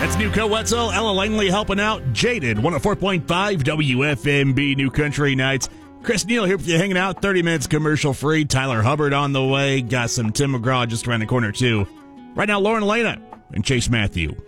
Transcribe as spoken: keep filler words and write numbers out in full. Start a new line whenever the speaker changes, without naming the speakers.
That's Nuco Wetzel, Ella Langley helping out. Jaded, one oh four point five W F M B New Country Nights. Chris Neal here with you hanging out, thirty minutes commercial free. Tyler Hubbard on the way. Got some Tim McGraw just around the corner, too. Right now, Lauren Lena and Chase Matthew.